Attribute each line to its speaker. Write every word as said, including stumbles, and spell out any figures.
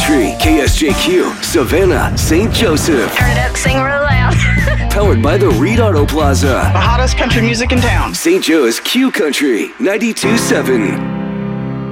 Speaker 1: Country, K S J Q, Savannah, Saint Joseph.
Speaker 2: Turn it up, sing real loud.
Speaker 1: Powered by the Reed Auto Plaza.
Speaker 3: The hottest country music in town.
Speaker 1: Saint Joe's Q Country, ninety-two point seven.